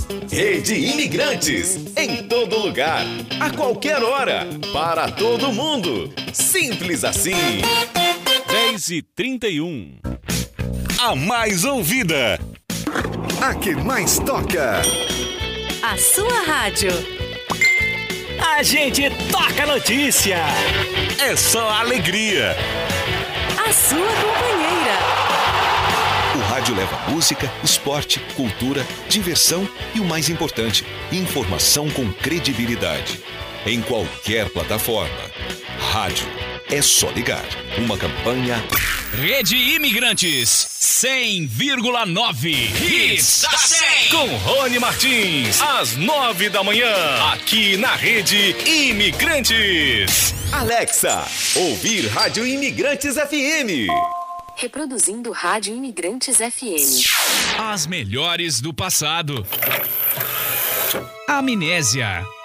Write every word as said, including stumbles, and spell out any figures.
Rede Imigrantes, em todo lugar, a qualquer hora, para todo mundo. Simples assim. dez e trinta e um. A mais ouvida. A que mais toca. A sua rádio. A gente toca notícia. É só alegria. A sua companheira. O rádio leva música, esporte, cultura, diversão e o mais importante, informação com credibilidade. Em qualquer plataforma. Rádio. É só ligar. Uma campanha... Rede Imigrantes, cem vírgula nove. Hits da cem. Com Rony Martins, às nove da manhã, aqui na Rede Imigrantes. Alexa, ouvir Rádio Imigrantes F M. Reproduzindo Rádio Imigrantes F M. As melhores do passado. Amnésia.